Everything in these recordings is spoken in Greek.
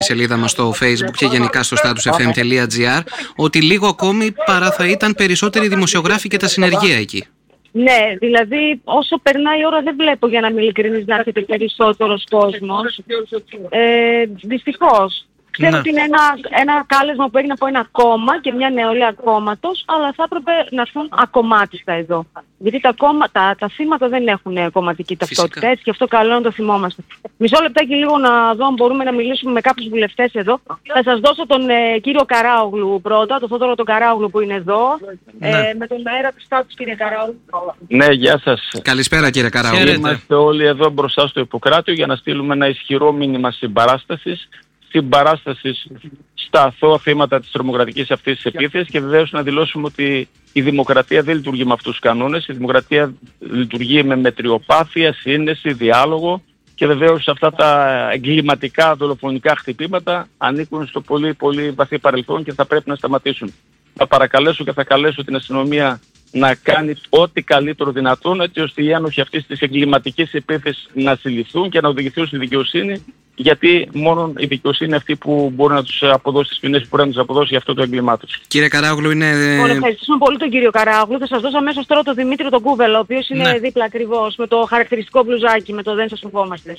σελίδα μας στο Facebook και γενικά στο statusfm.gr ότι λίγο ακόμη παρά θα ήταν περισσότεροι δημοσιογράφοι και τα συνεργεία εκεί. Ναι, δηλαδή όσο περνάει η ώρα δεν βλέπω, για να είμαι ειλικρινής, να έρχεται περισσότερος κόσμος. Δυστυχώς. Ξέρω ότι είναι ένα κάλεσμα που έγινε από ένα κόμμα και μια νεολαία κόμματος, αλλά θα έπρεπε να έρθουν ακομμάτιστα εδώ. Γιατί τα θύματα δεν έχουν κομματική ταυτότητα, έτσι, και αυτό καλό να το θυμόμαστε. Μισό λεπτάκι λίγο να δω αν μπορούμε να μιλήσουμε με κάποιους βουλευτές εδώ. Θα σας δώσω τον κύριο Καράογλου πρώτα, τον Θόδωρο τον Καράογλου που είναι εδώ, με τον αέρα του Στάτους, κύριε Καράογλου. Ναι, γεια σας. Καλησπέρα κύριε Καράογλου. Είμαστε όλοι εδώ μπροστά στο Ιπποκράτιο για να στείλουμε ένα ισχυρό μήνυμα συμπαράσταση στα αθώα θύματα της τρομοκρατικής αυτής της επίθεσης και βεβαίως να δηλώσουμε ότι η δημοκρατία δεν λειτουργεί με αυτούς τους κανόνες. Η δημοκρατία λειτουργεί με μετριοπάθεια, σύνεση, διάλογο και βεβαίως αυτά τα εγκληματικά δολοφονικά χτυπήματα ανήκουν στο πολύ πολύ βαθύ παρελθόν και θα πρέπει να σταματήσουν. Θα παρακαλέσω και θα καλέσω την αστυνομία να κάνει ό,τι καλύτερο δυνατόν έτσι ώστε οι άνοχοι αυτής της εγκληματικής επίθεσης να συλληφθούν και να οδηγηθούν στη δικαιοσύνη, γιατί μόνο η δικαιοσύνη αυτή που μπορεί να τους αποδώσει τις ποινές που μπορεί να τους αποδώσει για αυτό το έγκλημά τους. Κύριε Καράογλου, είναι... Ευχαριστούμε πολύ τον κύριο Καράογλου. Θα σας δώσω αμέσως τώρα τον Δημήτρη τον Κούβελο, ο οποίος είναι δίπλα ακριβώς, με το χαρακτηριστικό μπλουζάκι, με το «Δεν σας φοβόμαστε».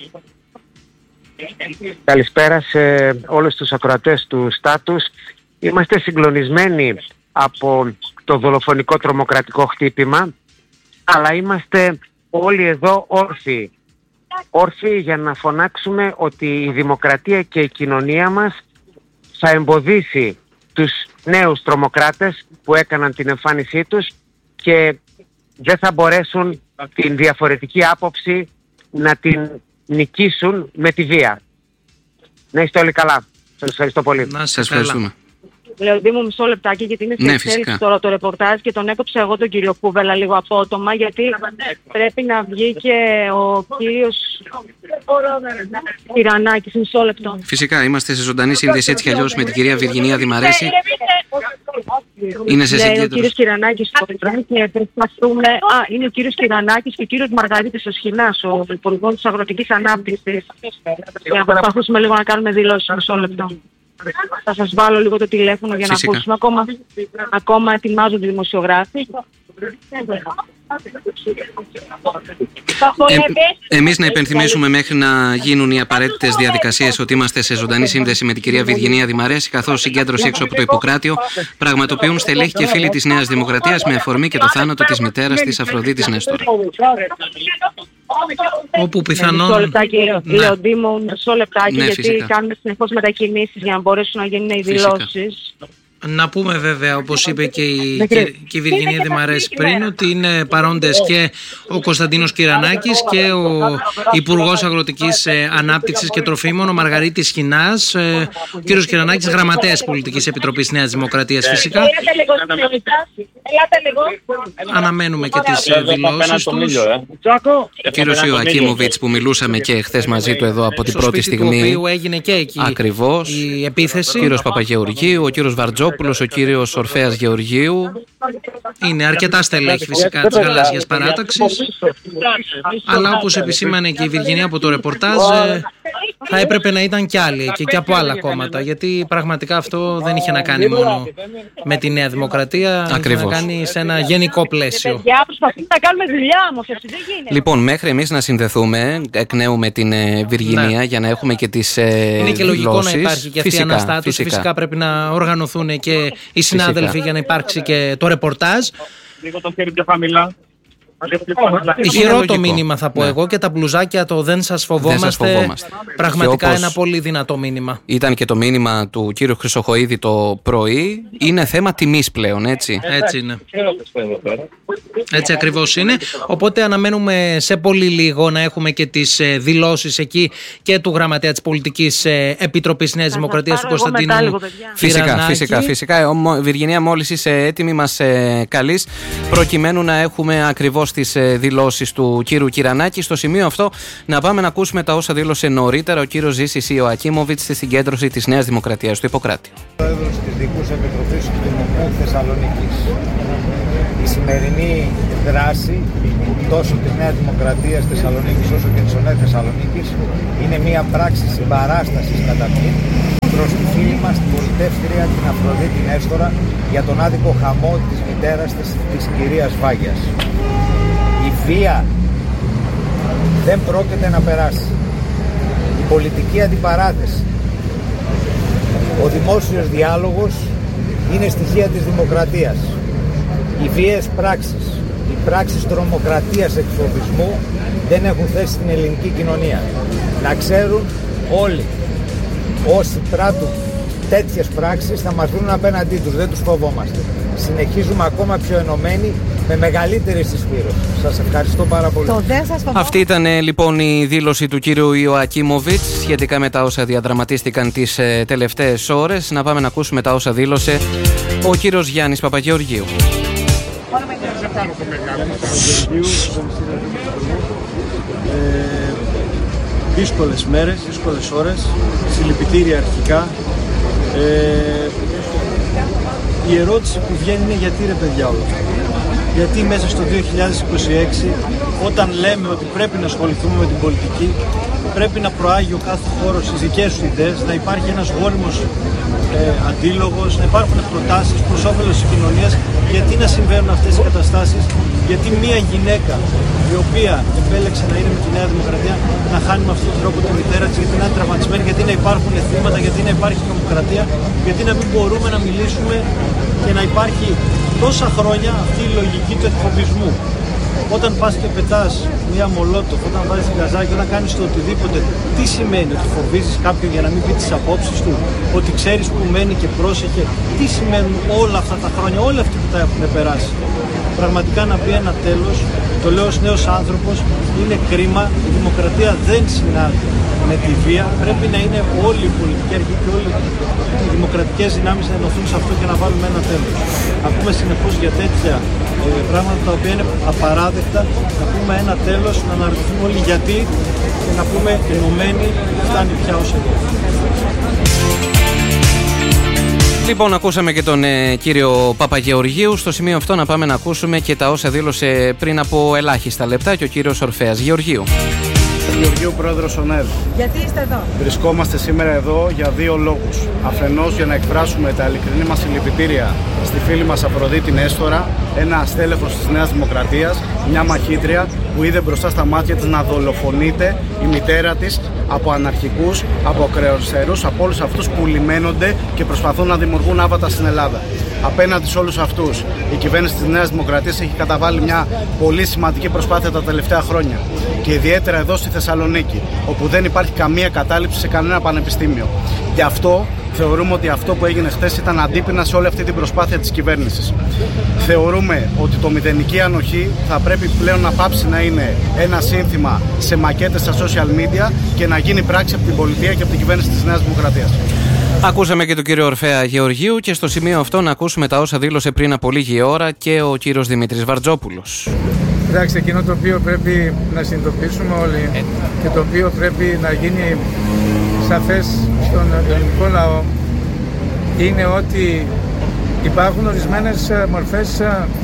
Καλησπέρα σε όλους τους ακροατές του Στάτους. Είμαστε συγκλονισμένοι από το δολοφονικό τρομοκρατικό χτύπημα, αλλά είμαστε όλοι εδώ όρθιοι. Όρθιοι για να φωνάξουμε ότι η δημοκρατία και η κοινωνία μας θα εμποδίσει τους νέους τρομοκράτες που έκαναν την εμφάνισή τους και δεν θα μπορέσουν την διαφορετική άποψη να την νικήσουν με τη βία. Να είστε όλοι καλά. Σας ευχαριστώ πολύ. Σας ευχαριστούμε. Λεοντίμου, μισό λεπτάκι, γιατί είναι σε εξέλιξη τώρα το ρεπορτάζ και τον έκοψα εγώ τον κύριο Κούβελα λίγο απότομα, γιατί πρέπει να βγει και ο κύριος Κυρανάκης. Μισό λεπτό. Φυσικά, είμαστε σε ζωντανή σύνδεση έτσι κι αλλιώς με την κυρία Βυργινία Δημαρέση. Είναι σε συγκέντρωση. Ο κύριος Κυρανάκης και προσπαθούμε... είναι ο κύριος Κυρανάκης και ο κύριος Μαργαρίτης ο Σχοινάς, ο υπουργός της Αγροτικής Ανάπτυξης. Να προσπαθήσουμε λίγο να κάνουμε δηλώσεις. Μισό λεπτό. Θα σας βάλω λίγο το τηλέφωνο για να ακούσουμε. Ακόμα ετοιμάζονται οι δημοσιογράφοι. Εμείς να υπενθυμίσουμε μέχρι να γίνουν οι απαραίτητες διαδικασίες ότι είμαστε σε ζωντανή σύνδεση με την κυρία Βυργινία Δημαρέση, καθώς συγκέντρωση έξω από το Ιπποκράτιο πραγματοποιούν στελέχη και φίλοι της Νέας Δημοκρατίας με αφορμή και το θάνατο της μητέρας της Αφροδίτης Νέστορα. Όπου πιθανόν... Μισό λεπτάκι, Λεοντίμου, μισό λεπτάκι, γιατί κάνουμε συνεχώς μετακινήσεις για να μπορέσουν να γίνουν οι δηλώσεις. Να πούμε βέβαια, όπως είπε και η Βυργινία Δημαρέση πριν, ότι είναι παρόντες και ο Κωνσταντίνος Κυρανάκης και ο Υπουργός Αγροτικής Ανάπτυξης και Τροφίμων, ο Μαργαρίτης Σχοινάς, ο κύριος Κυρανάκης, γραμματέας Πολιτικής Επιτροπής Νέας Δημοκρατίας φυσικά. Αναμένουμε και τις δηλώσεις τους. Ο κύριος Ιωακίμοβιτς που μιλούσαμε και χθες μαζί του εδώ από την πρώτη στιγμή. Του οποίου έγινε και εκεί ακριβώς η επίθεση. Ο κύριος Παπαγεωργίου, ο κύριος Βαρτζόπουλος, ο κύριος Ορφέας Γεωργίου. Είναι αρκετά στελέχη φυσικά της Γαλάζιας Παράταξης. Αλλά όπως επισήμανε και η Βυργινία από το ρεπορτάζ, θα έπρεπε να ήταν κι άλλοι και από άλλα κόμματα. Γιατί πραγματικά αυτό δεν είχε να κάνει μόνο με τη Νέα Δημοκρατία. Ακριβώς. Είχε να κάνει σε ένα γενικό πλαίσιο. Προσπαθούμε να κάνουμε δουλειά όμως, έτσι δεν γίνεται. Λοιπόν, μέχρι εμείς να συνδεθούμε εκ νέου με την Βυργινία για να έχουμε και τις δηλώσεις. Είναι και λογικό να υπάρχει και αυτή η αναστάτωση. Φυσικά πρέπει να οργανωθούν και οι συνάδελφοι για να υπάρξει και το ρεπορτάζ. Λίγο το χέρι πιο χαμηλά. Ηχηρό το μήνυμα θα πω εγώ και τα μπλουζάκια το «Δεν σας φοβόμαστε». Πραγματικά ένα πολύ δυνατό μήνυμα. Ήταν και το μήνυμα του κύριου Χρυσοχοΐδη το πρωί. Είναι θέμα τιμής πλέον, έτσι. Έτσι είναι. Έτσι ακριβώς είναι. Οπότε αναμένουμε σε πολύ λίγο να έχουμε και τις δηλώσεις εκεί και του Γραμματέα της Πολιτικής Επιτροπής Νέας Δημοκρατίας του Κωνσταντίνου Κυρανάκη. Φυσικά. Βυργινία, μόλις είσαι έτοιμη μας καλείς προκειμένου να έχουμε ακριβώς τις δηλώσεις του κύριου Κυρανάκη. Στο σημείο αυτό να πάμε να ακούσουμε τα όσα δήλωσε νωρίτερα ο κύριος Ζήσης Ιωακίμοβιτς στη συγκέντρωση της Νέας Δημοκρατίας του Ιπποκράτη. Πρόεδρος της Διοικούς Επιτροπής του Δημοκράτη Θεσσαλονίκης. η σημερινή δράση τόσο της Νέας Δημοκρατίας Θεσσαλονίκης όσο και της ΟΝΕ Θεσσαλονίκης είναι μια πράξη συμπαράστασης καταρχήν προς τη φίλη μας την πολιτεύτρια την Αφροδίτη Νέστορα για τον άδικο χαμό της μητέρας της κυρίας Βάγιας. Η βία δεν πρόκειται να περάσει. Η πολιτική αντιπαράθεση, ο δημόσιος διάλογος είναι στοιχεία της δημοκρατίας. Οι βίαιες πράξεις, οι πράξεις τρομοκρατίας εκφοβισμού δεν έχουν θέση στην ελληνική κοινωνία. Να ξέρουν όλοι όσοι πράττουν τέτοιες πράξεις θα μας βρουν απέναντί τους, δεν τους φοβόμαστε. Συνεχίζουμε ακόμα πιο ενωμένοι με μεγαλύτερη συσπήρωση. Σας ευχαριστώ πάρα πολύ. Αυτή ήταν λοιπόν η δήλωση του κύριου Ιωακίμοβιτς σχετικά με τα όσα διαδραματίστηκαν τις τελευταίες ώρες. Να πάμε να ακούσουμε τα όσα δήλωσε ο κύριος Γιάννης Παπαγεωργίου. Δύσκολες μέρες, δύσκολες ώρες, συλληπιτήρια αρχικά. Η ερώτηση που βγαίνει είναι γιατί ρε παιδιά όλο αυτό. Γιατί μέσα στο 2026 όταν λέμε ότι πρέπει να ασχοληθούμε με την πολιτική, πρέπει να προάγει ο κάθε χώρος τις δικές του ιδέες, να υπάρχει ένας γόνιμος αντίλογος, να υπάρχουν προτάσεις προς όφελος της κοινωνίας. Γιατί να συμβαίνουν αυτές οι καταστάσεις, γιατί μια γυναίκα η οποία επέλεξε να είναι με τη Νέα Δημοκρατία να χάνει με αυτόν τον τρόπο τη μητέρα της, γιατί να είναι τραυματισμένη, γιατί να υπάρχουν θύματα, γιατί να υπάρχει δημοκρατία, γιατί να μην μπορούμε να μιλήσουμε και να υπάρχει τόσα χρόνια αυτή η λογική του εκφοβισμού. Όταν πας και πετάς μια μολότοφ, όταν βάζεις γκαζάκι, όταν κάνεις το οτιδήποτε, τι σημαίνει ότι φοβίζεις κάποιον για να μην πει τις απόψεις του, ότι ξέρεις που μένει και πρόσεχε, τι σημαίνουν όλα αυτά τα χρόνια, όλοι αυτοί που τα έχουν περάσει. Πραγματικά να μπει ένα τέλος, το λέω ως νέος άνθρωπος, είναι κρίμα, η δημοκρατία δεν συνάδει με τη βία, πρέπει να είναι όλοι οι πολιτικοί αρχηγοί και όλοι οι δημοκρατικές δυνάμεις να ενωθούν σε αυτό και να βάλουμε ένα τέλος. Ακούμε συνεχώς για τέτοια πράγματα τα οποία είναι απαράδεκτα, να πούμε ένα τέλος, να αναρωτηθούμε όλοι γιατί και να πούμε ενωμένοι φτάνει πια όσο εδώ. Λοιπόν, ακούσαμε και τον κύριο Παπαγεωργίου. Στο σημείο αυτό να πάμε να ακούσουμε και τα όσα δήλωσε πριν από ελάχιστα λεπτά και ο κύριος Ορφέας Γεωργίου. Γεωργίου, πρόεδρος ΟΝΕΔ. Γιατί είστε εδώ? Βρισκόμαστε σήμερα εδώ για δύο λόγους. Αφενός για να εκφράσουμε τα ειλικρινή μας συλληπιτήρια στη φίλη μας Αφροδίτη Νέστορα, ένα στέλεχος της Νέας Δημοκρατίας, μια μαχήτρια που είδε μπροστά στα μάτια της να δολοφονείται η μητέρα της από αναρχικούς, από κρεοσερούς, από όλους αυτούς που λιμένονται και προσπαθούν να δημιουργούν άβατα στην Ελλάδα. Απέναντι σε όλους αυτούς, η κυβέρνηση της Νέας Δημοκρατίας έχει καταβάλει μια πολύ σημαντική προσπάθεια τα τελευταία χρόνια. Και ιδιαίτερα εδώ στη Θεσσαλονίκη, όπου δεν υπάρχει καμία κατάληψη σε κανένα πανεπιστήμιο. Γι' αυτό θεωρούμε ότι αυτό που έγινε χθες ήταν αντίπεινα σε όλη αυτή την προσπάθεια της κυβέρνησης. Θεωρούμε ότι το μηδενική ανοχή θα πρέπει πλέον να πάψει να είναι ένα σύνθημα σε μακέτες στα social media και να γίνει πράξη από την πολιτεία και από την κυβέρνηση της Νέας Δημοκρατίας. Ακούσαμε και τον κύριο Ορφέα Γεωργίου και στο σημείο αυτό να ακούσουμε τα όσα δήλωσε πριν από λίγη ώρα και ο κύριος Δημήτρης Βαρτζόπουλος. Εντάξει, εκείνο το οποίο πρέπει να συνειδητοποιήσουμε όλοι και το οποίο πρέπει να γίνει σαφές στον ελληνικό λαό είναι ότι υπάρχουν ορισμένες μορφές,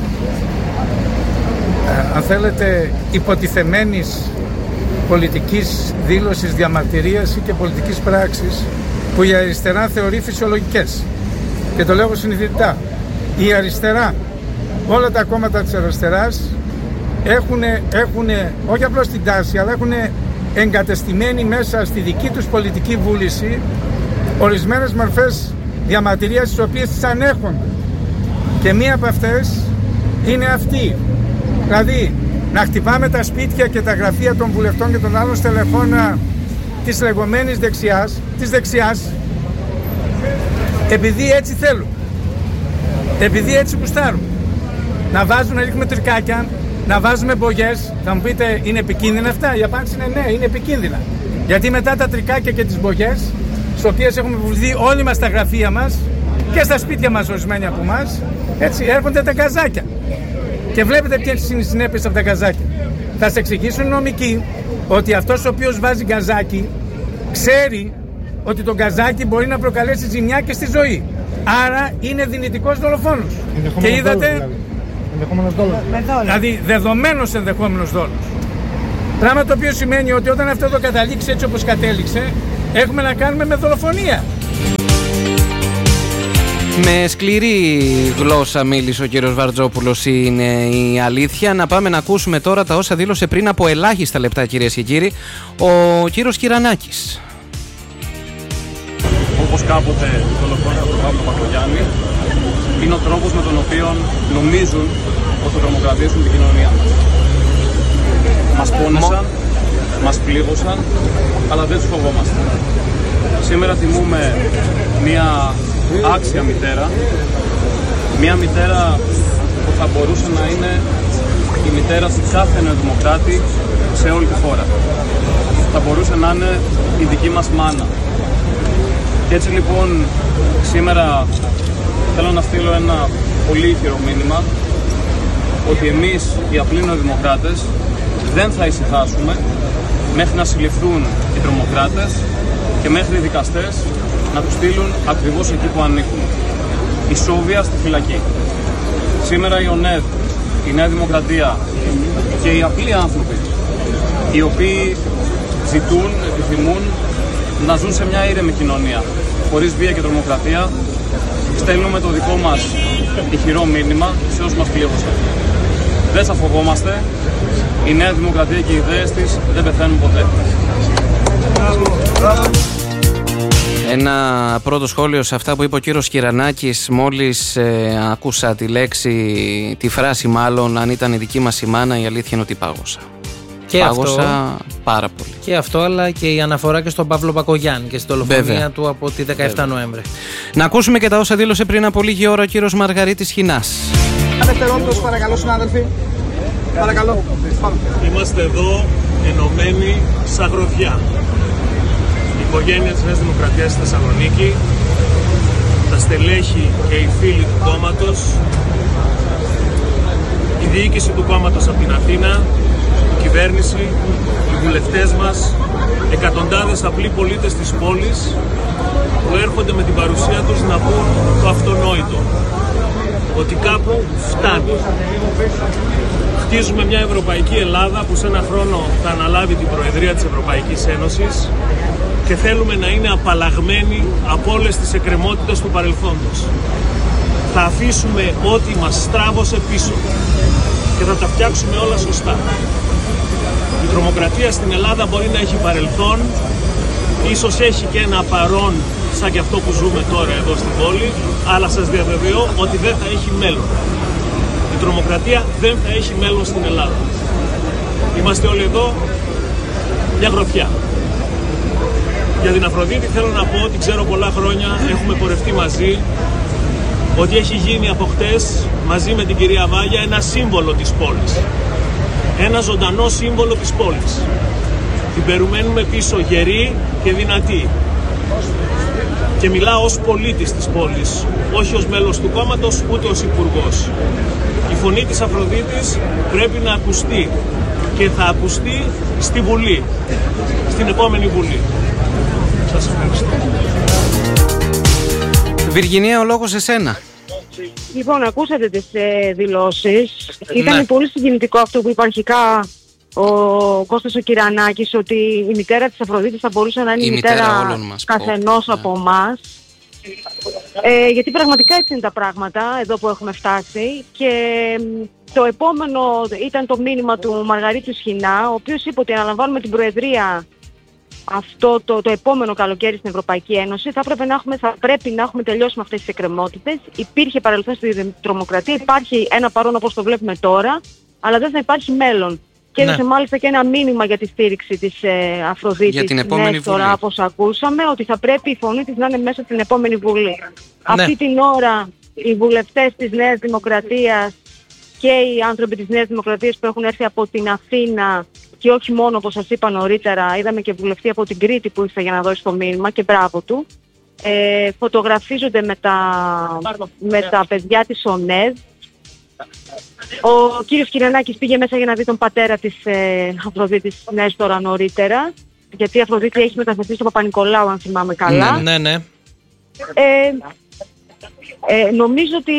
αν θέλετε, υποτιθεμένης πολιτικής δήλωσης, διαμαρτυρίας ή και πολιτικής πράξης που η αριστερά θεωρεί φυσιολογικές. Και το λέω συνειδητά. Η αριστερά, όλα τα κόμματα της αριστεράς έχουν όχι απλώς την τάση, αλλά έχουν εγκατεστημένη μέσα στη δική τους πολιτική βούληση ορισμένες μορφές διαμαρτυρίας τις οποίες τις ανέχονται. Και μία από αυτές είναι αυτή. Δηλαδή, να χτυπάμε τα σπίτια και τα γραφεία των βουλευτών και των άλλων στελεχών της λεγόμενης δεξιάς, επειδή έτσι θέλουν, επειδή έτσι γουστάρουν. Να ρίχνουμε τρικάκια, να βάζουμε μπογιές. Θα μου πείτε, είναι επικίνδυνα αυτά? Η απάντηση είναι ναι, είναι επικίνδυνα. Γιατί μετά τα τρικάκια και τις μπογιές, στις οποίες έχουμε βουλθεί όλοι μας στα γραφεία μας και στα σπίτια μας ορισμένοι από εμάς, έτσι έρχονται τα γκαζάκια. Και βλέπετε ποιες είναι οι συνέπειες από τα γκαζάκια. Θα σε εξηγήσουν οι νομικοί ότι αυτός ο οποίος βάζει γκαζάκι ξέρει ότι το γκαζάκι μπορεί να προκαλέσει ζημιά και στη ζωή. Άρα είναι δυνητικός δολοφόνος. Και είδατε, Δηλαδή δεδομένος ενδεχόμενος δόλος. Πράγμα το οποίο σημαίνει ότι όταν αυτό το καταλήξει έτσι όπως κατέληξε, έχουμε να κάνουμε με δολοφονία. Με σκληρή γλώσσα μίλησε ο κύριος Βαρτζόπουλος, είναι η αλήθεια. Να πάμε να ακούσουμε τώρα τα όσα δήλωσε πριν από ελάχιστα λεπτά, κυρίες και κύριοι, ο κύριος Κυρανάκης. Όπως κάποτε δολοφόνησαν τον Παύλο Πακογιάννη, είναι ο τρόπος με τον οποίο νομίζουν ότι θα τρομοκρατήσουν την κοινωνία μας. Μας πόνεσαν, μας πλήγωσαν, αλλά δεν τους φοβόμαστε. Σήμερα τιμούμε μια άξια μητέρα, μια μητέρα που θα μπορούσε να είναι η μητέρα του κάθε νεοδημοκράτη σε όλη τη χώρα. Θα μπορούσε να είναι η δική μας μάνα. Και έτσι λοιπόν σήμερα θέλω να στείλω ένα πολύ ηχηρό μήνυμα ότι εμείς οι απλοί νεοδημοκράτες δεν θα ησυχάσουμε μέχρι να συλληφθούν οι τρομοκράτες και μέχρι οι δικαστές να τους στείλουν ακριβώς εκεί που ανήκουν. Η Σόβια στη φυλακή. Σήμερα η ΟΝΕΔ, η Νέα Δημοκρατία και οι απλοί άνθρωποι οι οποίοι ζητούν, επιθυμούν να ζουν σε μια ήρεμη κοινωνία χωρίς βία και τρομοκρατία, στέλνουμε το δικό μας ηχηρό μήνυμα σε όσους μας πλήγωσαν. Δεν θα φοβόμαστε. Η Νέα Δημοκρατία και οι ιδέες της δεν πεθαίνουν ποτέ. Ένα πρώτο σχόλιο σε αυτά που είπε ο κύριος Κυρανάκης. Μόλις άκουσα τη φράση μάλλον, αν ήταν η δική μας η μάνα, η αλήθεια είναι ότι πάγωσα. Και πάγωσα αυτό, πάρα πολύ. Και αυτό, αλλά και η αναφορά και στον Παύλο Πακογιάννη και στην δολοφονία του από τη 17 Νοέμβρη. Να ακούσουμε και τα όσα δήλωσε πριν από λίγη ώρα ο κύριος Μαργαρίτης Χινάς. Δευτερόλεπτος, παρακαλώ, συνάδελφοι. Παρακαλώ. Είμαστε εδώ ενωμένοι σαν γροθιά. Η οικογένεια της Νέας Δημοκρατίας στη Θεσσαλονίκη, τα στελέχη και οι φίλοι του κόμματος, η διοίκηση του κόμματος από την Αθήνα, η κυβέρνηση, οι βουλευτές μας, εκατοντάδες απλοί πολίτες της πόλης που έρχονται με την παρουσία τους να πούν το αυτονόητο, ότι κάπου φτάνει. Χτίζουμε μια Ευρωπαϊκή Ελλάδα που σε ένα χρόνο θα αναλάβει την Προεδρία της Ευρωπαϊκής Ένωσης και θέλουμε να είναι απαλλαγμένη από όλες τις εκκρεμότητες του παρελθόντος. Θα αφήσουμε ό,τι μας στράβωσε πίσω και θα τα φτιάξουμε όλα σωστά. Η τρομοκρατία στην Ελλάδα μπορεί να έχει παρελθόν, ίσως έχει και ένα παρόν σαν και αυτό που ζούμε τώρα εδώ στην πόλη, αλλά σας διαβεβαιώ ότι δεν θα έχει μέλλον. Η τρομοκρατία δεν θα έχει μέλλον στην Ελλάδα. Είμαστε όλοι εδώ μια γροθιά. Για την Αφροδίτη θέλω να πω ότι ξέρω πολλά χρόνια, έχουμε πορευτεί μαζί, ότι έχει γίνει από χτες μαζί με την κυρία Βάγια ένα σύμβολο της πόλης. Ένα ζωντανό σύμβολο της πόλης. Την περιμένουμε πίσω γερή και δυνατή. Και μιλάω ως πολίτης της πόλης, όχι ως μέλος του κόμματος, ούτε ως υπουργός. Η φωνή της Αφροδίτης πρέπει να ακουστεί και θα ακουστεί στη Βουλή, στην επόμενη Βουλή. Σας ευχαριστώ. Βιργινία, ο λόγος εσένα. Λοιπόν, ακούσατε τις δηλώσεις. Ήταν πολύ συγκινητικό αυτό που είπε αρχικά ο Κώστας ο Κυρανάκης, ότι η μητέρα της Αφροδίτης θα μπορούσε να είναι η μητέρα καθενός από εμάς. Γιατί πραγματικά έτσι είναι τα πράγματα εδώ που έχουμε φτάσει. Και το επόμενο ήταν το μήνυμα του Μαργαρίτου Σχοινά, ο οποίος είπε ότι αναλαμβάνουμε την Προεδρία αυτό το επόμενο καλοκαίρι στην Ευρωπαϊκή Ένωση. Θα πρέπει να έχουμε τελειώσει με αυτές τις εκκρεμότητες. Υπήρχε παρελθόν στη τρομοκρατία, υπάρχει ένα παρόν όπως το βλέπουμε τώρα, αλλά δεν θα υπάρχει μέλλον. Και έδωσε μάλιστα και ένα μήνυμα για τη στήριξη της Αφροδίτης για την επόμενη Βουλή. Τώρα, όπως ακούσαμε, ότι θα πρέπει η φωνή της να είναι μέσα στην επόμενη Βουλή. Αυτή την ώρα οι βουλευτές της Νέας Δημοκρατίας και οι άνθρωποι της Νέας Δημοκρατίας που έχουν έρθει από την Αθήνα, και όχι μόνο όπως σας είπα νωρίτερα, είδαμε και βουλευτή από την Κρήτη που ήρθε για να δώσει το μήνυμα και μπράβο του, φωτογραφίζονται με τα παιδιά της ΟΝΕΔ. Ο κύριος Κυρανάκης πήγε μέσα για να δει τον πατέρα της Αφροδίτης Νέστορα νωρίτερα, γιατί η Αφροδίτη έχει μεταφερθεί στο Παπα-Νικολάου, αν θυμάμαι καλά. Ναι. Νομίζω ότι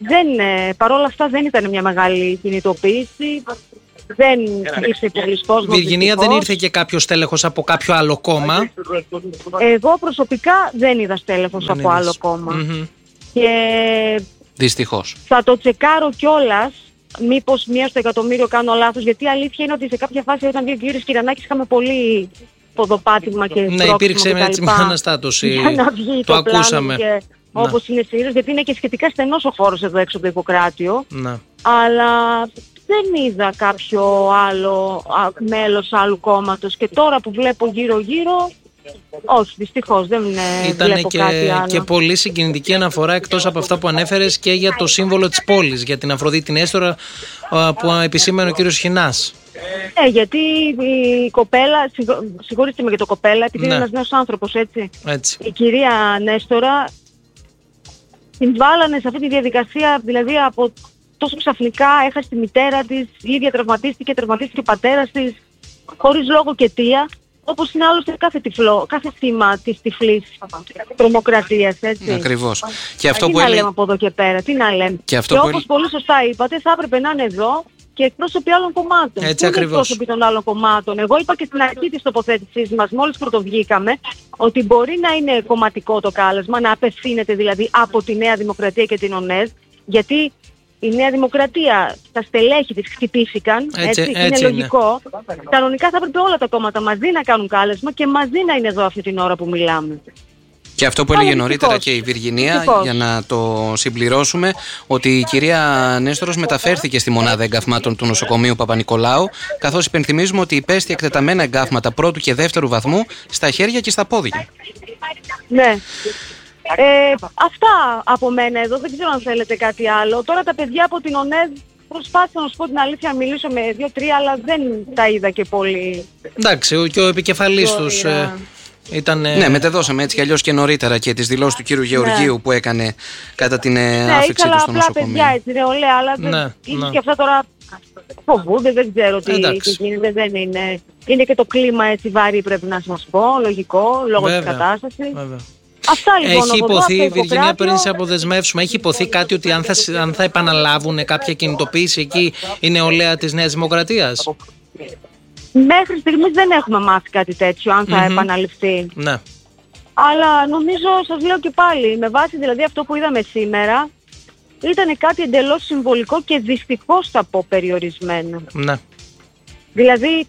παρόλα αυτά δεν ήταν μια μεγάλη κινητοποίηση. Δεν ήρθε πολλής κόσμος. Βιργινία, δεν ήρθε και κάποιος στέλεχος από κάποιο άλλο κόμμα? Εγώ προσωπικά δεν είδα στέλεχος από άλλο κόμμα. Και δυστυχώς θα το τσεκάρω κιόλας, μήπως 1 στο εκατομμύριο κάνω λάθος, γιατί η αλήθεια είναι ότι σε κάποια φάση όταν βγήκε ο κύριος Κυρανάκης είχαμε πολύ ποδοπάτημα και ναι, υπήρξε έτσι μια αναστάτωση. Για να βγει το ακούσαμε. Και όπως είναι συνήθως, γιατί είναι και σχετικά στενός ο χώρος εδώ έξω από το Ιπποκράτιο. Ναι. Αλλά δεν είδα κάποιο άλλο μέλος άλλου κόμματος, και τώρα που βλέπω γύρω-γύρω, όχι, δυστυχώς δεν βλέπω κάτι άλλο. Και πολύ συγκινητική αναφορά, εκτός από αυτά που ανέφερες, και για το σύμβολο της πόλης, για την Αφροδίτη Νέστορα που επισήμανε ο κύριος Χινάς. Γιατί η κοπέλα, συγχωρήστε με για το κοπέλα, επειδή είναι ένας νέος άνθρωπος, έτσι. Η κυρία Νέστορα την βάλανε σε αυτή τη διαδικασία, δηλαδή από τόσο ξαφνικά έχασε τη μητέρα της, η ίδια τραυματίστηκε ο πατέρας της, χωρίς λόγο και αιτία, όπως είναι άλλωστε κάθε θύμα της τυφλής τρομοκρατίας, έτσι. Ακριβώς. Και αυτό τι να λέμε από εδώ και πέρα, τι να λέμε. Και όπως πολύ σωστά είπατε, θα έπρεπε να είναι εδώ και εκπρόσωποι άλλων κομμάτων. Έτσι ακριβώς. Εκπρόσωποι των άλλων κομμάτων. Εγώ είπα και στην αρχή της τοποθέτησής μας, μόλις πρωτοβγήκαμε, ότι μπορεί να είναι κομματικό το κάλεσμα, να απευθύνεται δηλαδή από τη Νέα Δημοκρατία και την ΟΝΕΣ, γιατί η Νέα Δημοκρατία, τα στελέχη της χτυπήθηκαν, έτσι είναι λογικό. Κανονικά θα έπρεπε όλα τα κόμματα μαζί να κάνουν κάλεσμα και μαζί να είναι εδώ αυτή την ώρα που μιλάμε. Και αυτό που έλεγε νωρίτερα και η Βιργινία, για να το συμπληρώσουμε, ότι η κυρία Νέστορος μεταφέρθηκε στη μονάδα εγκαυμάτων του νοσοκομείου Παπα-Νικολάου, καθώς υπενθυμίζουμε ότι υπέστη εκτεταμένα εγκαύματα πρώτου και δεύτερου βαθμού στα χέρια και στα πόδια. Ναι. Αυτά από μένα εδώ, δεν ξέρω αν θέλετε κάτι άλλο. Τώρα τα παιδιά από την ΟΝΕΔ προσπάθησα, να σου πω την αλήθεια, να μιλήσω με 2-3, αλλά δεν τα είδα και πολύ. Εντάξει, και ο επικεφαλής τους ήταν... Ναι, μετεδώσαμε έτσι κι αλλιώς και νωρίτερα και τις δηλώσεις του κύριου Γεωργίου που έκανε κατά την άφηξη του στο νοσοκομείο. Απλά παιδιά, έτσι νεολαία, αλλά ίσως και αυτά τώρα φοβούνται, δεν ξέρω τι γίνεται, δεν είναι. Είναι και το κλίμα έτσι βαρύ, πρέπει να σας πω, λογικό, λόγω της κατάστασης. Αυτά λοιπόν. Έχει υποθεί, Βιργινία, πριν σε αποδεσμεύσουμε, έχει υποθεί κάτι ότι αν θα επαναλάβουν κάποια κινητοποίηση εκεί η νεολαία της Νέας Δημοκρατίας? Μέχρι στιγμής δεν έχουμε μάθει κάτι τέτοιο, αν θα επαναληφθεί. Ναι. Αλλά νομίζω, σας λέω και πάλι, με βάση δηλαδή αυτό που είδαμε σήμερα, ήταν κάτι εντελώς συμβολικό και δυστυχώς θα πω περιορισμένο. Ναι. Δηλαδή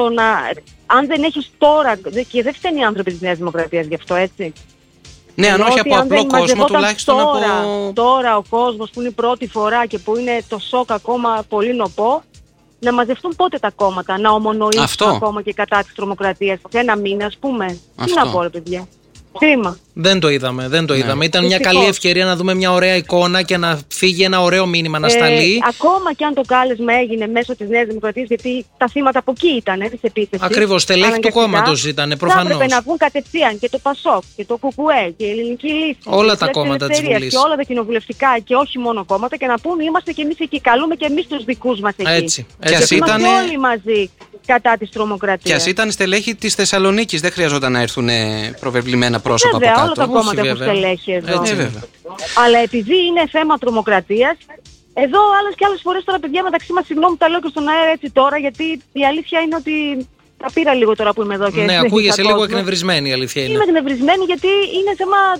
αν δεν έχεις τώρα, και δεν φταίνει οι άνθρωποι της Νέας Δημοκρατίας γι' αυτό, έτσι. Ναι, αν όχι από απλό κόσμο, τουλάχιστον τώρα ο κόσμος που είναι η πρώτη φορά και που είναι το σοκ ακόμα πολύ νοπό, να μαζευτούν πότε τα κόμματα, να ομονοήσουν ακόμα και κατά της τρομοκρατίας. Σε ένα μήνα, ας πούμε. Τι να πω, ρε παιδιά. Κρίμα. Δεν το είδαμε. Ήταν μια καλή ευκαιρία να δούμε μια ωραία εικόνα και να φύγει ένα ωραίο μήνυμα να σταλεί. Ακόμα και αν το κάλεσμα έγινε μέσω της Νέας Δημοκρατίας, γιατί τα θύματα από εκεί ήταν, της επίθεσης. Ακριβώς, στελέχη του κόμματος ήταν, προφανώς. Θα έπρεπε να βγουν κατευθείαν και το ΠΑΣΟΚ και το ΚΚΕ και η Ελληνική Λύση. Όλα τα κόμματα της Βουλής. Και όλα τα κοινοβουλευτικά και όχι μόνο κόμματα, και να πούν είμαστε και εμείς εκεί. Καλούμε και εμείς τους δικούς μας εκεί. Έτσι. Και είμαστε όλοι μαζί κατά της τρομοκρατίας. Και ας ήταν στελέχη της Θεσσαλονίκης, δεν χρειαζόταν να έρθουν προβεβλημένα πρόσωπα από κάτω. Όλα τα κόμματα έχουν στελέχη εδώ. Αλλά επειδή είναι θέμα τρομοκρατίας, εδώ άλλες φορές τώρα, παιδιά, μεταξύ μας, συγγνώμη, τα λέω και στον αέρα έτσι τώρα, γιατί η αλήθεια είναι ότι τα πήρα λίγο τώρα που είμαι εδώ και... Ναι, ακούγεσαι λίγο εκνευρισμένη, η αλήθεια είναι. Είμαι εκνευρισμένη γιατί είναι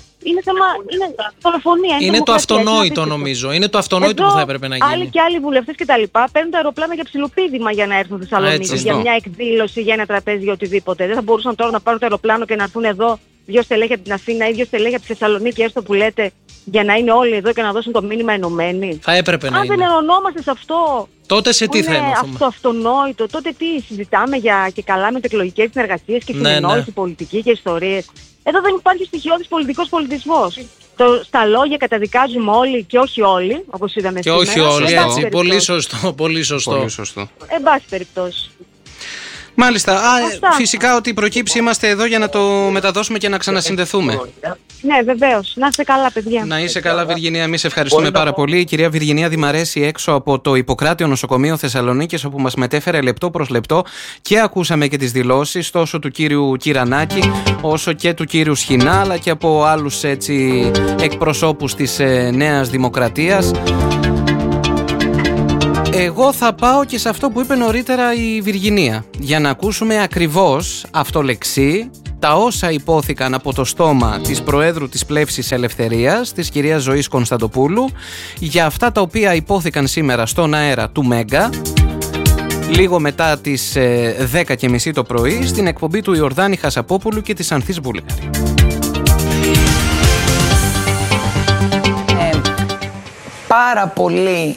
δολοφονία. Είναι το αυτονόητο, νομίζω. Είναι το αυτονόητο που θα έπρεπε να γίνει. Άλλοι και άλλοι βουλευτές και τα λοιπά παίρνουν τα αεροπλάνα για ψιλοπίδημα για να έρθουν στη Θεσσαλονίκη, για μια εκδήλωση, για ένα τραπέζι, για οτιδήποτε. Δεν θα μπορούσαν τώρα να πάρουν το αεροπλάνο και να έρθουν εδώ 2 στελέχη από την Αθήνα ή 2 στελέχη από τη Θεσσαλονίκη, έστω που λέτε, για να είναι όλοι εδώ και να δώσουν το μήνυμα ενωμένοι. Θα έπρεπε να είναι. Αν δεν ενωνόμαστε σε αυτό, τότε σε τι θα ενωθούμε? Αυτό αυτονόητο, τότε τι συζητάμε για και καλά μετεκλογικές συνεργασίες και συνεννόηση πολιτική και ιστορίες. Εδώ δεν υπάρχει στοιχειώδης πολιτικός πολιτισμός. Στα λόγια καταδικάζουμε όλοι και όχι όλοι, όπως είδαμε σήμερα. Και όχι όλοι, έτσι. Πολύ σωστό. Εν πάση περιπτώσει. Μάλιστα. Φυσικά ότι προκύψει είμαστε εδώ για να το μεταδώσουμε και να ξανασυνδεθούμε. Ναι, βεβαίως. Να είστε καλά, παιδιά. Να είσαι καλά, Βυργινία. Εμείς ευχαριστούμε πάρα πολύ. Η κυρία Βυργινία Δημαρέση έξω από το Ιπποκράτιο Νοσοκομείο Θεσσαλονίκης, όπου μας μετέφερε λεπτό προς λεπτό και ακούσαμε και τις δηλώσεις τόσο του κύριου Κυρανάκη όσο και του κύριου Σχοινά, αλλά και από άλλους έτσι εκπροσώπους της Νέας Δημοκρατίας. Εγώ θα πάω και σε αυτό που είπε νωρίτερα η Βυργινία, για να ακούσουμε ακριβώς αυτολεξί τα όσα υπόθηκαν από το στόμα της Προέδρου της Πλεύσης Ελευθερίας, της κυρίας Ζωής Κωνσταντοπούλου, για αυτά τα οποία υπόθηκαν σήμερα στον αέρα του Μέγκα, λίγο μετά τις 10:30 το πρωί, στην εκπομπή του Ιορδάνη Χασαπόπουλου και της Ανθής Βούλγαρη. Πάρα πολύ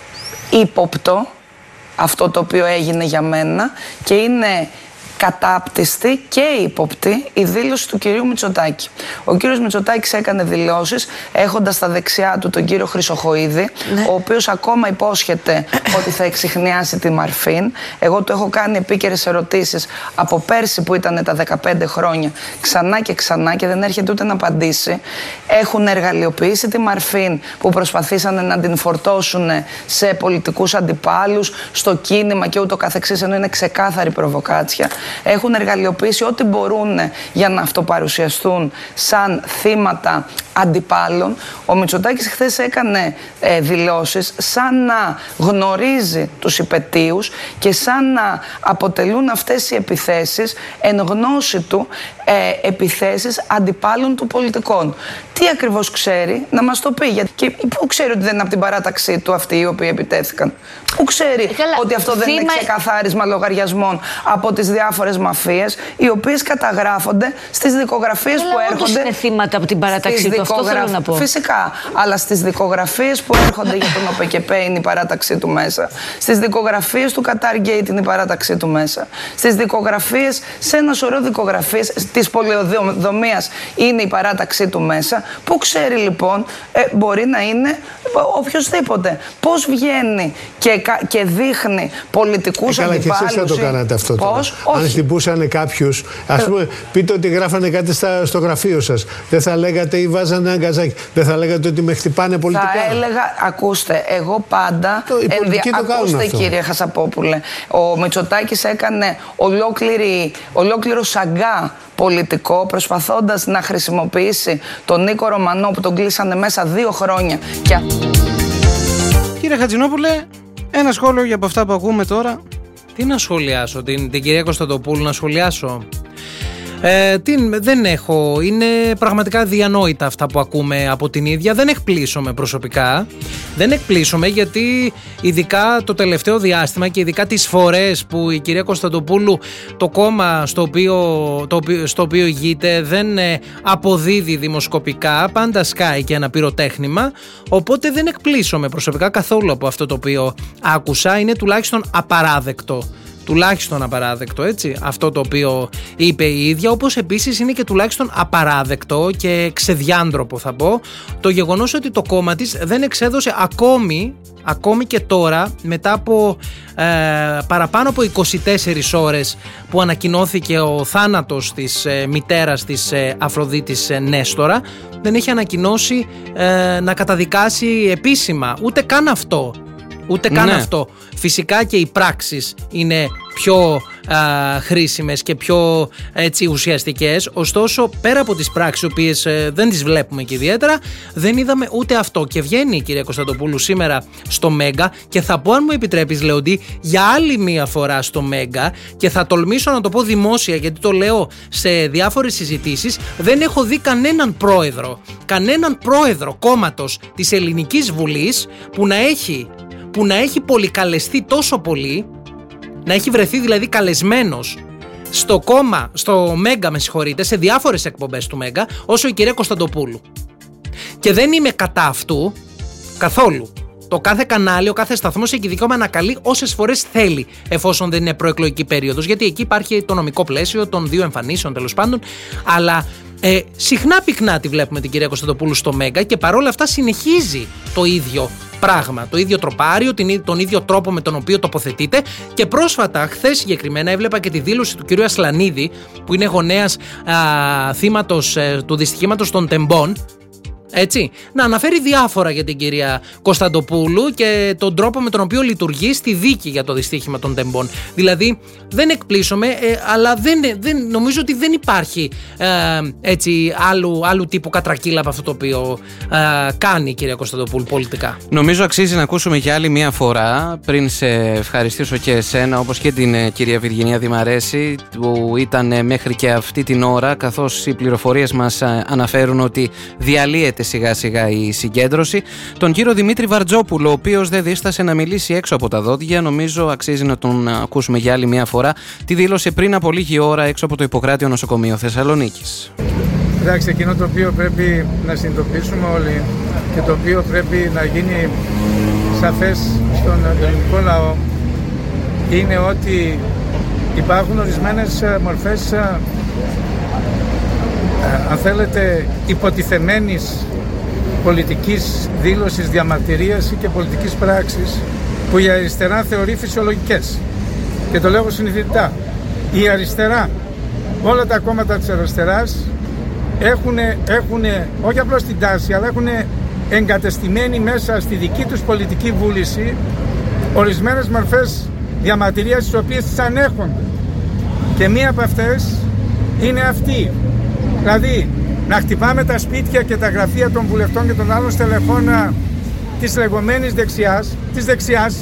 ύποπτο αυτό το οποίο έγινε για μένα και είναι κατάπτυστη και ύποπτη η δήλωση του κυρίου Μητσοτάκη. Ο κύριος Μητσοτάκης έκανε δηλώσεις έχοντας στα δεξιά του τον κύριο Χρυσοχοΐδη, ο οποίος ακόμα υπόσχεται ότι θα εξιχνιάσει τη Μαρφίν. Εγώ του έχω κάνει επίκαιρες ερωτήσεις από πέρσι που ήταν τα 15 χρόνια ξανά και ξανά και δεν έρχεται ούτε να απαντήσει. Έχουν εργαλειοποιήσει τη Μαρφίν που προσπαθήσανε να την φορτώσουν σε πολιτικούς αντιπάλους, στο κίνημα και ούτω καθεξής, ενώ είναι ξεκάθαρη προβοκάτσια. Έχουν εργαλειοποιήσει ό,τι μπορούν για να αυτοπαρουσιαστούν σαν θύματα αντιπάλων. Ο Μητσοτάκης χθες έκανε δηλώσεις σαν να γνωρίζει τους υπετίους και σαν να αποτελούν αυτές οι επιθέσεις εν γνώση του επιθέσεις αντιπάλων του πολιτικών. Τι ακριβώς ξέρει, να μας το πει. Και πού ξέρει ότι δεν είναι από την παράταξή του αυτοί οι οποίοι επιτέθηκαν? Πού ξέρει ότι αυτό δεν είναι ξεκαθάρισμα λογαριασμών από τις διάφορες μαφίες, οι οποίες καταγράφονται στις δικογραφίες που έρχονται. Είναι θύματα από την παράταξή του, αυτό θέλω να πω. Φυσικά, αλλά στις δικογραφίες που έρχονται για τον ΟΠΕΚΕΠΕ είναι η παράταξή του μέσα. Στις δικογραφίες του Qatar Gate είναι η παράταξή του μέσα. Στις δικογραφίες, σε ένα σωρό δικογραφίες της πολεοδομίας είναι η παράταξή του μέσα. Πού ξέρει λοιπόν, μπορεί να είναι οποιοσδήποτε. Πώς βγαίνει και δείχνει πολιτικούς αντιπάλους. Καλά, και εσείς θα το κάνατε αυτό τώρα. Αν χτυπούσαν κάποιους, ας πούμε, πείτε ότι γράφανε κάτι στο γραφείο σας, δεν θα λέγατε ή βάζανε ένα γκαζάκι, δεν θα λέγατε ότι με χτυπάνε πολιτικά? Θα έλεγα, ακούστε, εγώ πάντα. Ακούστε, κύριε Χασαπόπουλε, ο Μητσοτάκης έκανε ολόκληρο σαγκά πολιτικό, προσπαθώντας να χρησιμοποιήσει τον Νίκο Ρωμανό που τον κλείσανε μέσα 2 χρόνια. Κύριε Χατζηνόπουλε, ένα σχόλιο για από αυτά που ακούμε τώρα. Τι να σχολιάσω, την κυρία Κωνσταντοπούλου να σχολιάσω? Δεν έχω. Είναι πραγματικά διανόητα αυτά που ακούμε από την ίδια. Δεν εκπλήσωμαι προσωπικά. Δεν εκπλήσωμαι γιατί ειδικά το τελευταίο διάστημα και ειδικά τις φορές που η κυρία Κωνσταντοπούλου το κόμμα στο οποίο ηγείται δεν αποδίδει δημοσκοπικά, πάντα σκάει και ένα πυροτέχνημα, οπότε δεν εκπλήσωμαι προσωπικά καθόλου από αυτό το οποίο άκουσα. Είναι τουλάχιστον απαράδεκτο. Τουλάχιστον απαράδεκτο, έτσι, αυτό το οποίο είπε η ίδια, όπως επίσης είναι και τουλάχιστον απαράδεκτο και ξεδιάντροπο θα πω το γεγονός ότι το κόμμα της δεν εξέδωσε ακόμη και τώρα, μετά από παραπάνω από 24 ώρες που ανακοινώθηκε ο θάνατος της μητέρας της Αφροδίτης Νέστορα, δεν έχει ανακοινώσει να καταδικάσει επίσημα ούτε καν αυτό. Ούτε καν αυτό. Φυσικά και οι πράξεις είναι πιο χρήσιμες και πιο έτσι ουσιαστικές. Ωστόσο, πέρα από τις πράξεις, οι οποίες δεν τις βλέπουμε και ιδιαίτερα, δεν είδαμε ούτε αυτό. Και βγαίνει η κυρία Κωνσταντοπούλου σήμερα στο Μέγκα και θα πω, αν μου επιτρέπεις, Λεοντή, για άλλη μία φορά στο Μέγκα, και θα τολμήσω να το πω δημόσια γιατί το λέω σε διάφορες συζητήσεις, δεν έχω δει κανέναν πρόεδρο κόμματος της Ελληνικής Βουλής που να έχει πολυκαλεστεί τόσο πολύ, να έχει βρεθεί δηλαδή καλεσμένος στο κόμμα, στο Μέγκα, σε διάφορες εκπομπές του Μέγκα, όσο η κυρία Κωνσταντοπούλου. Και δεν είμαι κατά αυτού καθόλου. Το κάθε κανάλι, ο κάθε σταθμός έχει δικαίωμα να καλεί όσες φορές θέλει, εφόσον δεν είναι προεκλογική περίοδος, γιατί εκεί υπάρχει το νομικό πλαίσιο των 2 εμφανίσεων τέλος πάντων. Αλλά Συχνά πυκνά τη βλέπουμε την κυρία Κωνσταντοπούλου στο Μέγκα και παρόλα αυτά συνεχίζει το ίδιο πράγμα, το ίδιο τροπάριο, τον ίδιο τρόπο με τον οποίο τοποθετείται. Και πρόσφατα, χθες συγκεκριμένα, έβλεπα και τη δήλωση του κυρίου Ασλανίδη, που είναι γονέας θύματος του δυστυχήματος των Τεμπών, έτσι, να αναφέρει διάφορα για την κυρία Κωνσταντοπούλου και τον τρόπο με τον οποίο λειτουργεί στη δίκη για το δυστύχημα των Τεμπών. Δηλαδή, δεν εκπλήσωμαι, αλλά νομίζω ότι δεν υπάρχει έτσι, άλλου τύπου κατρακύλα από αυτό το οποίο κάνει η κυρία Κωνσταντοπούλου πολιτικά. Νομίζω αξίζει να ακούσουμε για άλλη μία φορά, πριν σε ευχαριστήσω και εσένα, όπως και την κυρία Βιργινία Δημαρέση, που ήταν μέχρι και αυτή την ώρα, καθώς οι πληροφορίες μας αναφέρουν ότι διαλύεται σιγά σιγά η συγκέντρωση, τον κύριο Δημήτρη Βαρτζόπουλο, ο οποίος δεν δίστασε να μιλήσει έξω από τα δόντια. Νομίζω αξίζει να τον ακούσουμε για άλλη μια φορά. Τη δήλωσε πριν από λίγη ώρα έξω από το Ιπποκράτειο Νοσοκομείο Θεσσαλονίκης. Εντάξει, εκείνο το οποίο πρέπει να συνειδητοποιήσουμε όλοι και το οποίο πρέπει να γίνει σαφές στον ελληνικό λαό είναι ότι υπάρχουν ορισμένες μορφές, αν θέλετε, υποτιθεμένης πολιτικής δήλωσης, διαμαρτυρίας ή και πολιτικής πράξης που η αριστερά θεωρεί φυσιολογικές. Και το λέω συνειδητά. Η αριστερά, όλα τα κόμματα της αριστεράς έχουν όχι απλώς την τάση, αλλά έχουν εγκατεστημένη μέσα στη δική τους πολιτική βούληση ορισμένες μορφές διαμαρτυρίας τις οποίες τις ανέχονται. Και μία από αυτές είναι αυτή. Δηλαδή, να χτυπάμε τα σπίτια και τα γραφεία των βουλευτών και των άλλων στελεχών της λεγόμενης δεξιάς,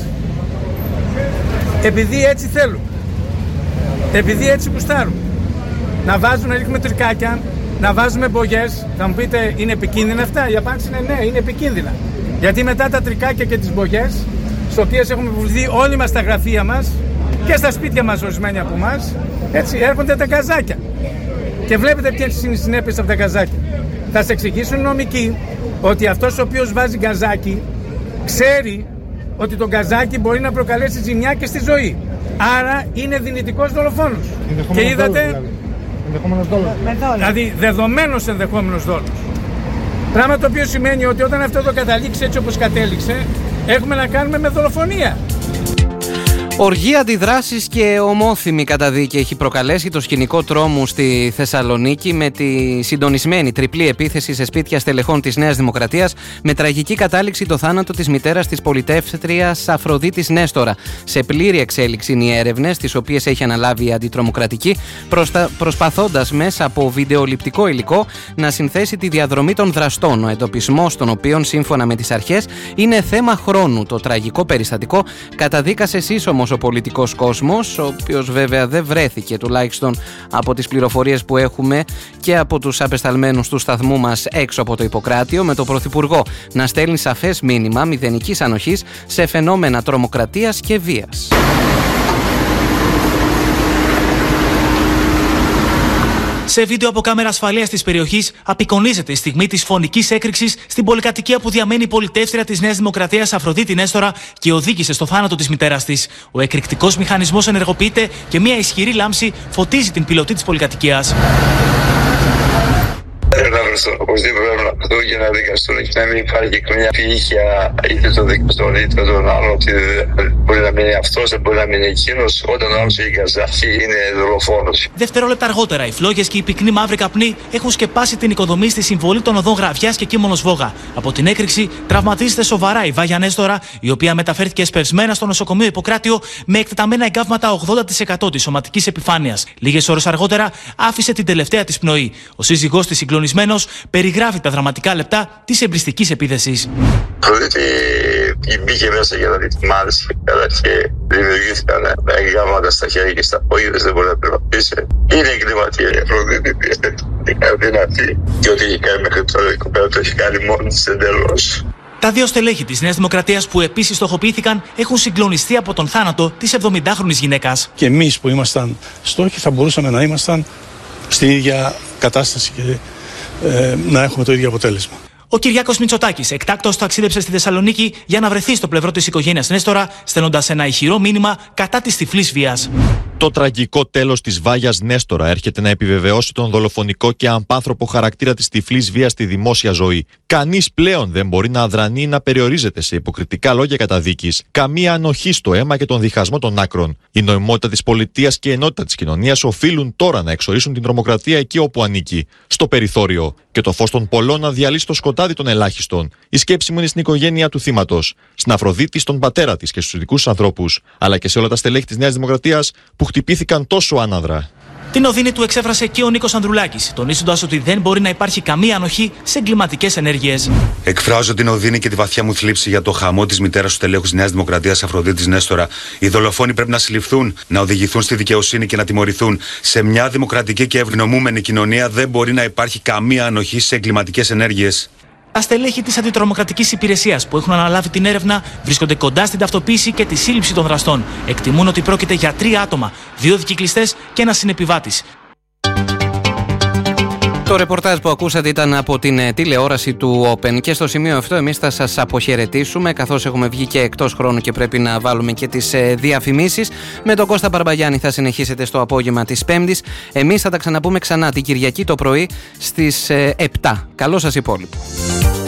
επειδή έτσι θέλουν, επειδή έτσι γουστάρουν. Να ρίχνουμε τρικάκια, να βάζουμε μπογιές. Θα μου πείτε, είναι επικίνδυνα αυτά? Η απάντηση είναι ναι, είναι επικίνδυνα. Γιατί μετά τα τρικάκια και τις μπογιές, στις οποίες έχουμε βουλθεί όλοι μας στα γραφεία μας και στα σπίτια μας ορισμένοι από εμάς, έτσι έρχονται τα γκαζάκια. Και βλέπετε ποιες είναι οι συνέπειες από τα γκαζάκια. Θα σε εξηγήσουν οι νομικοί ότι αυτός ο οποίος βάζει γκαζάκι ξέρει ότι το γκαζάκι μπορεί να προκαλέσει ζημιά και στη ζωή. Άρα είναι δυνητικός δολοφόνος. Και είδατε. Δηλαδή δεδομένος ενδεχόμενος δόλος. Πράγμα το οποίο σημαίνει ότι όταν αυτό το καταλήξει έτσι όπως κατέληξε, έχουμε να κάνουμε με δολοφονία. Οργή αντιδράσεις και ομόθυμη καταδίκη έχει προκαλέσει το σκηνικό τρόμου στη Θεσσαλονίκη με τη συντονισμένη τριπλή επίθεση σε σπίτια στελεχών της Νέας Δημοκρατίας, με τραγική κατάληξη το θάνατο της μητέρας της πολιτεύτριας Αφροδίτης Νέστορα. Σε πλήρη εξέλιξη είναι οι έρευνες, τις οποίες έχει αναλάβει η Αντιτρομοκρατική, προσπαθώντας μέσα από βιντεοληπτικό υλικό να συνθέσει τη διαδρομή των δραστών, ο εντοπισμός των οποίων, σύμφωνα με τις αρχές, είναι θέμα χρόνου. Το τραγικό περιστατικό καταδίκασε σύσσωμο ο πολιτικός κόσμος, ο οποίος βέβαια δεν βρέθηκε, τουλάχιστον από τις πληροφορίες που έχουμε και από τους απεσταλμένους του σταθμού μας έξω από το Ιπποκράτειο, με τον Πρωθυπουργό να στέλνει σαφές μήνυμα μηδενικής ανοχής σε φαινόμενα τρομοκρατίας και βίας. Σε βίντεο από κάμερα ασφαλείας της περιοχής απεικονίζεται η στιγμή της φωνικής έκρηξης στην πολυκατοικία που διαμένει η πολιτεύτρια της Νέας Δημοκρατίας Αφροδίτη Νέστορα και οδήγησε στο θάνατο της μητέρας της. Ο εκρηκτικός μηχανισμός ενεργοποιείται και μια ισχυρή λάμψη φωτίζει την πιλωτή της πολυκατοικίας. Πρέπει να βρεθούν, οπωσδήποτε πρέπει να βρεθούν και να δικαστούν και να μην υπάρχει καμιά πηγήχια είτε το δικαστών είτε τον άλλο ότι μπορεί να μείνει αυτός, δεν μπορεί να μείνει εκείνος. Όταν ο άλλος έχει γκαζάκι είναι δολοφόνος. Δευτερόλεπτα αργότερα, οι φλόγες και οι πυκνοί μαύροι καπνοί έχουν σκεπάσει την οικοδομή στη συμβολή των οδών Γραβιάς και Κίμωνος Βόγα. Από την έκρηξη τραυματίζεται σοβαρά η Βάγια Νέστορα, η οποία μεταφέρθηκε εσπευσμένα στο νοσοκομείο Ιπποκράτειο με εκτεταμένα εγκάβματα 80% της σωματικής επιφάνειας. Λίγες ώρες αργότερα άφησε την τελευταία της πνοή. Ο σύζυγός της, συγκλονισμένος, περιγράφει τα δραματικά λεπτά της εμπριστικής επίθεσης. Μπήκε μέσα για να δει τη μάλιστα και δημιουργήθηκαν εγκάβματα στα χέρια και στα πόδια, δεν μπορεί να περπατήσει. Είναι εγκληματία η Αφροδίτη, είναι δυνατή και ό,τι έχει κάνει μέχρι τώρα η κοπέλα το έχει κάνει μόνη της εντελώς. Τα δύο στελέχη της Νέας Δημοκρατίας που επίσης στοχοποιήθηκαν έχουν συγκλονιστεί από τον θάνατο της 70χρονης γυναίκας. Και εμείς που ήμασταν στόχοι θα μπορούσαμε να ήμασταν στην ίδια κατάσταση και να έχουμε το ίδιο αποτέλεσμα. Ο Κυριάκος Μητσοτάκης εκτάκτως ταξίδεψε στη Θεσσαλονίκη για να βρεθεί στο πλευρό της οικογένειας Νέστορα, στέλνοντας ένα ηχηρό μήνυμα κατά της τυφλής βίας. Το τραγικό τέλος της Βάγιας Νέστορα έρχεται να επιβεβαιώσει τον δολοφονικό και απάνθρωπο χαρακτήρα της τυφλής βίας στη δημόσια ζωή. Κανείς πλέον δεν μπορεί να αδρανεί ή να περιορίζεται σε υποκριτικά λόγια καταδίκης. Καμία ανοχή στο αίμα και τον διχασμό των άκρων. Η νοημότητα της πολιτείας και η ενότητα της κοινωνίας οφείλουν τώρα να εξορίσουν την τρομοκρατία εκεί όπου ανήκει, στο περιθώριο. Και το φως των πολλών να διαλύσει το σκοτάδι των ελάχιστων. Η σκέψη μου είναι στην οικογένεια του θύματος, στην Αφροδίτη, στον πατέρα της και στους δικούς ανθρώπους, αλλά και σε όλα τα στελέχη της Νέας Δημοκρατίας που χτυπήθηκαν τόσο άναδρα. Την οδύνη του εξέφρασε και ο Νίκος Ανδρουλάκης, τονίζοντας ότι δεν μπορεί να υπάρχει καμία ανοχή σε εγκληματικές ενέργειες. Εκφράζω την οδύνη και τη βαθιά μου θλίψη για το χαμό της μητέρας του τελέχους της Νέας Δημοκρατίας Αφροδίτης Νέστορα. Οι δολοφόνοι πρέπει να συλληφθούν, να οδηγηθούν στη δικαιοσύνη και να τιμωρηθούν. Σε μια δημοκρατική και ευνομούμενη κοινωνία δεν μπορεί να υπάρχει καμία ανοχή σε εγκληματικές ενέργειες. Τα στελέχη της Αντιτρομοκρατικής Υπηρεσίας που έχουν αναλάβει την έρευνα βρίσκονται κοντά στην ταυτοποίηση και τη σύλληψη των δραστών. Εκτιμούν ότι πρόκειται για 3 άτομα, 2 δικυκλιστές και ένας συνεπιβάτης. Το ρεπορτάζ που ακούσατε ήταν από την τηλεόραση του Open και στο σημείο αυτό εμείς θα σας αποχαιρετήσουμε καθώς έχουμε βγει και εκτός χρόνου και πρέπει να βάλουμε και τις διαφημίσεις. Με τον Κώστα Μπαρμπαγιάννη θα συνεχίσετε στο απόγευμα της Πέμπτης. Εμείς θα τα ξαναπούμε ξανά την Κυριακή το πρωί στις 7. Καλό σας υπόλοιπο.